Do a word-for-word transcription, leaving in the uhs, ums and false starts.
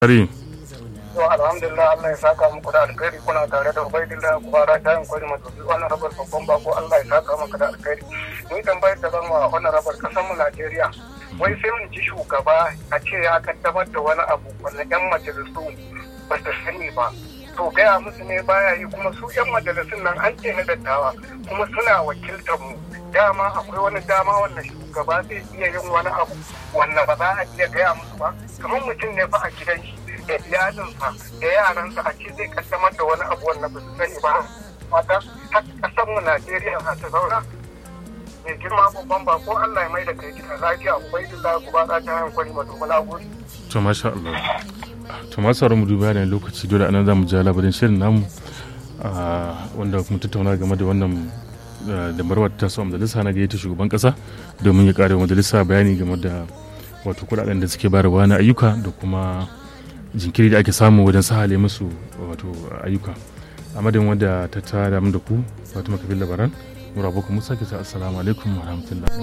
Ari. To alhamdulillah Allah ya saka muku da alkhairi kuna tare da Ubaidillah Kubara ta yin kwari masu wannan rabar babban bako Allah ya saka maka da alkhairi. Ni tambayar da zan wa wannan rabar kasan mu Najeriya. Wai sai mun ji shugaba a ce ya kaddamar da wani abu wannan yan majalisu ba su sani ba. To gaya musu ne baya yi kuma su yan majalisun nan an ce na dattawa kuma suna wakiltar mu. Dama akwai wani dama wannan shugaba zai iya yin wani abu wannan ba za a iya gaya musu ba. Kamar mutum ne fa a gidan shi. Da iyalinsa da yaransa a ce zai kaddamar da wani abu wannan ba su sani ba wata kasar mu Najeriya za ta zauna mai girma babban ba ko Allah ya mai da kai gida lafiya Ubaidillah Kubara ta yin kwari masu gode. To masha Allah. To masu mu duba da lokaci dole anan zamu ji labarin shirin namu wanda kuma tattauna game da wannan da marwar ta su majalisa na gayyata shugaban kasa domin ya kare majalisa bayani game da wato kudaden da suke bayarwa na ayyuka da kuma jinkiri da ake samu wajen sahale musu wato ayyuka a madadin wanda ta tada mu da ku Fatima Kabir Labaran murabuka Musa ke ta assalamu alaikum wa rahmatullahi